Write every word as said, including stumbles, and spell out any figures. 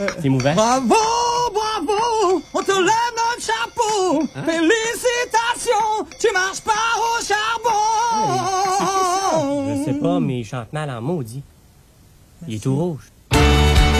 C'est émouvant. Bravo, bravo, on te lève notre chapeau. Hein? Félicitations, tu marches pas au charbon. Hey, c'est ça? Je sais pas, mais il chante mal en maudit. Il est tout rouge.